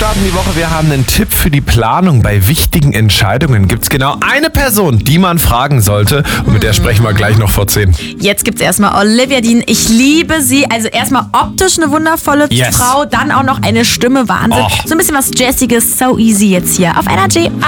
starten die Woche. Wir haben einen Tipp für die Planung. Bei wichtigen Entscheidungen gibt es genau eine Person, die man fragen sollte. Und mit der sprechen wir gleich noch vor 10. Jetzt gibt's erstmal Olivia Dean. Ich liebe sie. Also erstmal optisch eine wundervolle Frau, dann auch noch eine Stimme. Wahnsinn. Och. So ein bisschen was Jazziges, so easy jetzt hier auf NRJ.